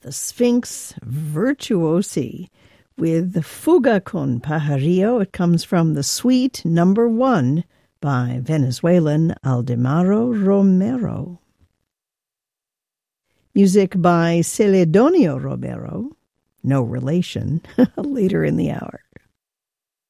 the Sphinx Virtuosi with Fuga con Pajarillo. It comes from the Suite Number 1 by Venezuelan Aldemaro Romero. Music by Celedonio Romero, no relation, later in the hour.